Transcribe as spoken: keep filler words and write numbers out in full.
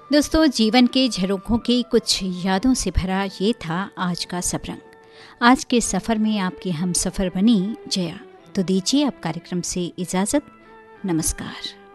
दोस्तों, जीवन के झरोखों की कुछ यादों से भरा ये था आज का सबरंग। आज के सफ़र में आपकी हम सफ़र बनी जया। तो दीजिए अब कार्यक्रम से इजाज़त। नमस्कार।